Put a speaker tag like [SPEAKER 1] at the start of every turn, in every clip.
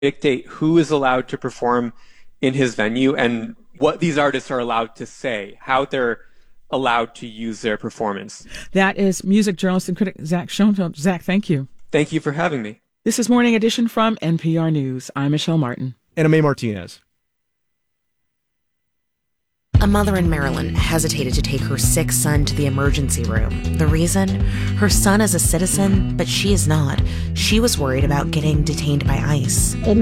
[SPEAKER 1] dictate who is allowed to perform in his venue and what these artists are allowed to say, how they're allowed to use their performance.
[SPEAKER 2] That is music journalist and critic Zach Schoenfeld. Zach, thank you.
[SPEAKER 1] Thank you for having me.
[SPEAKER 2] This is Morning Edition from NPR News. I'm Michelle Martin.
[SPEAKER 3] And I'm Mae Martinez.
[SPEAKER 4] A mother in Maryland hesitated to take her sick son to the emergency room. The reason? Her son is a citizen, but she is not. She was worried about getting detained by ICE. The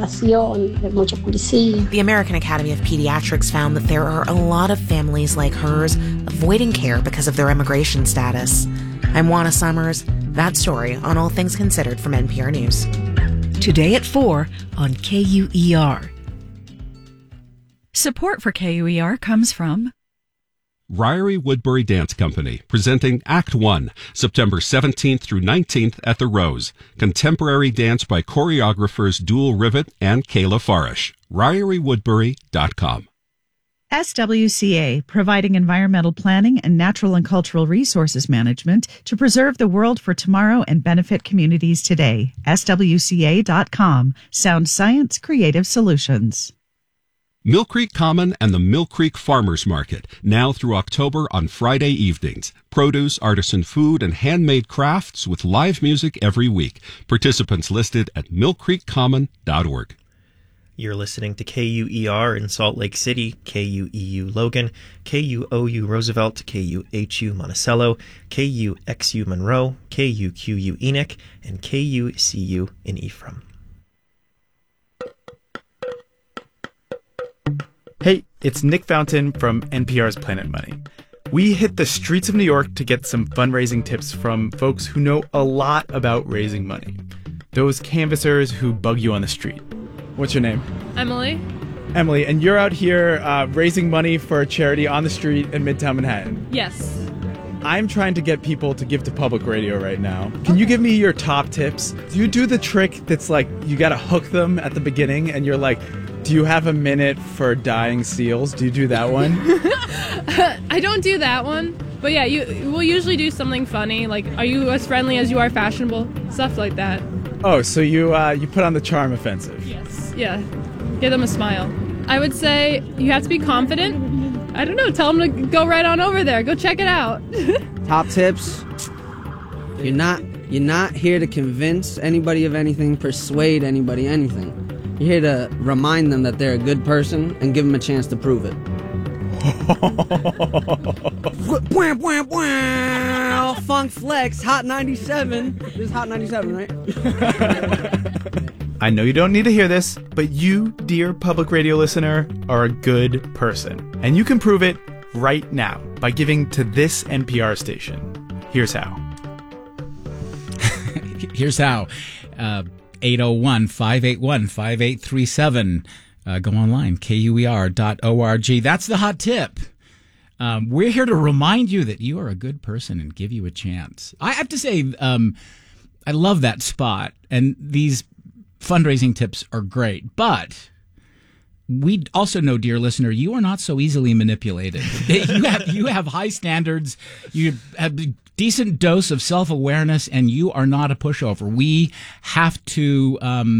[SPEAKER 4] American Academy of Pediatrics found that there are a lot of families like hers avoiding care because of their immigration status. I'm Juana Summers. That story on All Things Considered from NPR News.
[SPEAKER 5] Today at 4 on KUER. Support for KUER comes from
[SPEAKER 6] Ryrie Woodbury Dance Company, presenting Act One, September 17th through 19th at the Rose. Contemporary dance by choreographers Dual Rivet and Kayla Farish. RyrieWoodbury.com.
[SPEAKER 7] SWCA, providing environmental planning and natural and cultural resources management to preserve the world for tomorrow and benefit communities today. SWCA.com. Sound science, creative solutions.
[SPEAKER 6] Mill Creek Common and the Mill Creek Farmers Market, now through October on Friday evenings. Produce, artisan food, and handmade crafts with live music every week. Participants listed at millcreekcommon.org.
[SPEAKER 8] You're listening to KUER in Salt Lake City, KUEU Logan, KUOU Roosevelt, KUHU Monticello, KUXU Monroe, KUQU Enoch, and KUCU in Ephraim.
[SPEAKER 3] Hey, it's Nick Fountain from NPR's Planet Money. We hit the streets of New York to get some fundraising tips from folks who know a lot about raising money. Those canvassers who bug you on the street. What's your name?
[SPEAKER 9] Emily.
[SPEAKER 3] Emily, and you're out here raising money for a charity on the street in Midtown Manhattan.
[SPEAKER 9] Yes.
[SPEAKER 3] I'm trying to get people to give to public radio right now. Can you give me your top tips? Do you do the trick that's like you gotta hook them at the beginning and you're like, do you have a minute for dying seals? Do you do that one?
[SPEAKER 9] I don't do that one. But yeah, we'll usually do something funny, like, are you as friendly as you are fashionable? Stuff like that.
[SPEAKER 3] Oh, so you put on the charm offensive.
[SPEAKER 9] Yes. Yeah. Give them a smile. I would say you have to be confident. I don't know, tell them to go right on over there. Go check it out.
[SPEAKER 10] Top tips. You're not here to convince anybody of anything, persuade anybody anything. You're here to remind them that they're a good person and give them a chance to prove it. Funk Flex, Hot 97. This is Hot 97, right?
[SPEAKER 3] I know you don't need to hear this, but you, dear public radio listener, are a good person. And you can prove it right now by giving to this NPR station. Here's how.
[SPEAKER 11] Here's how. 801-581-5837. Go online, KUER.org. That's the hot tip. We're here to remind you that you are a good person and give you a chance. I have to say, I love that spot. And these fundraising tips are great. But we also know, dear listener, you are not so easily manipulated. You have high standards. You have a decent dose of self-awareness, and you are not a pushover. We have to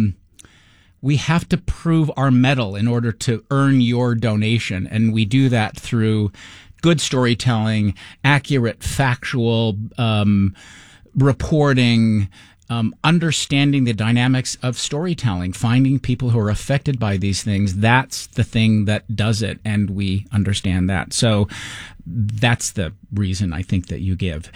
[SPEAKER 11] prove our mettle in order to earn your donation, and we do that through good storytelling, accurate, factual reporting, understanding the dynamics of storytelling, finding people who are affected by these things. That's the thing that does it, and we understand that. So that's the reason I think that you give.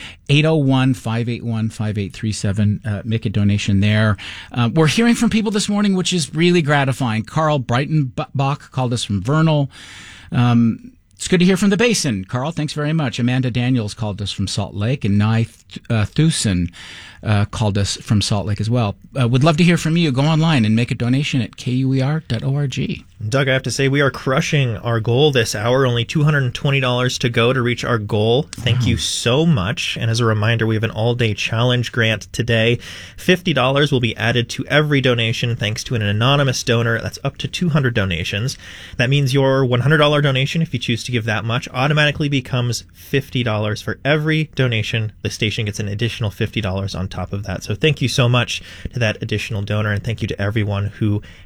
[SPEAKER 11] 801-581-5837. Make a donation there. We're hearing from people this morning, which is really gratifying. Carl Breitenbach called us from Vernal. It's good to hear from the Basin. Carl, thanks very much. Amanda Daniels called us from Salt Lake, and Nye Thusen called us from Salt Lake as well. Would love to hear from you. Go online and make a donation at KUER.org.
[SPEAKER 8] Doug, I have to say we are crushing our goal this hour. Only $220 to go to reach our goal. Thank you so much. And as a reminder, we have an all-day challenge grant today. $50 will be added to every donation thanks to an anonymous donor. That's up to 200 donations. That means your $100 donation, if you choose to give that much, automatically becomes $50 for every donation. The station gets an additional $50 on top of that. So thank you so much to that additional donor, and thank you to everyone who